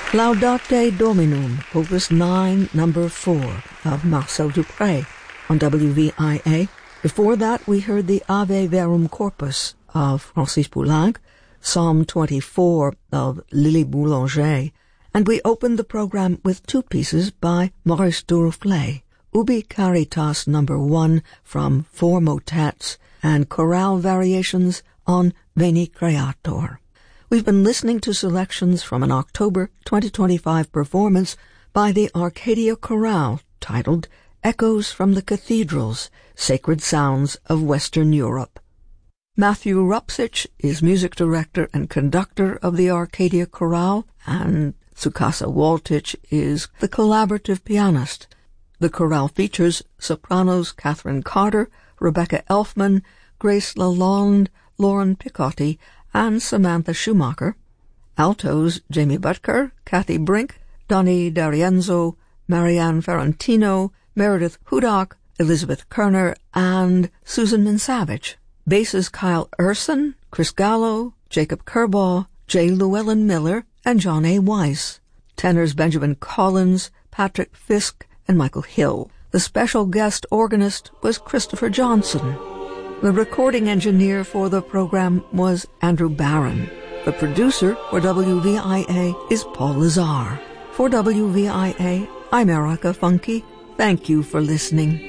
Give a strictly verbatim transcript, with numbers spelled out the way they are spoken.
Laudate Dominum, Opus nine, number four, of Marcel Dupré on W V I A. Before that, we heard the Ave Verum Corpus of Francis Poulenc, Psalm twenty-four of Lily Boulanger, and we opened the program with two pieces by Maurice Duruflé, Ubi Caritas number one from Four Motets, and chorale variations on Veni Creator. We've been listening to selections from an October twenty twenty-five performance by the Arcadia Chorale titled Echoes from the Cathedrals, Sacred Sounds of Western Europe. Matthew Rupsich is music director and conductor of the Arcadia Chorale, and Tsukasa Waltich is the collaborative pianist. The chorale features sopranos Catherine Carter, Rebecca Elfman, Grace Lalonde, Lauren Picotti, and Samantha Schumacher, altos Jamie Butker, Kathy Brink, Donnie D'Arienzo, Marianne Ferrantino, Meredith Hudak, Elizabeth Kerner, and Susan Minsavage. Basses Kyle Urson, Chris Gallo, Jacob Kerbaugh, J. Llewellyn Miller, and John A. Weiss. Tenors Benjamin Collins, Patrick Fisk, and Michael Hill. The special guest organist was Christopher Johnson. The recording engineer for the program was Andrew Barron. The producer for W V I A is Paul Lazar. For W V I A, I'm Erica Funke. Thank you for listening.